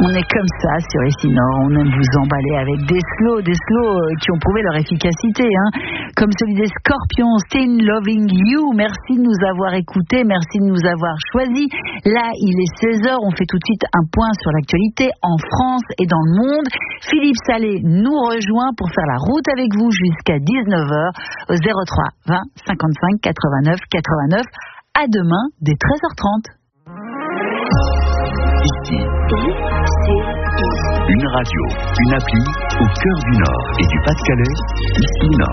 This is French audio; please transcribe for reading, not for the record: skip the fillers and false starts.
On est comme ça sur Ici Nord, on aime vous emballer avec des slows qui ont prouvé leur efficacité, comme celui des Scorpions, Still Loving You. Merci de nous avoir écoutés, merci de nous avoir choisis. Là, il est 16h, on fait tout de suite un point sur l'actualité en France et dans le monde. Philippe Salé nous rejoint pour faire la route avec vous jusqu'à 19h au 03 20 55 89 89. À demain dès 13h30. Ici, une radio, une appli au cœur du Nord et du Pas-de-Calais, Ici Nord.